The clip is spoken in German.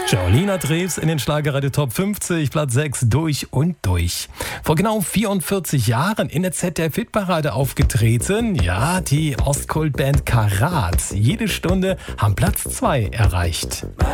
Jolina Drews in den Schlagerradio Top 50, Platz 6, durch und durch. Vor genau 44 Jahren in der ZDF-Hitparade aufgetreten, ja, die Ostkult-Band Karat. Jede Stunde haben Platz 2 erreicht.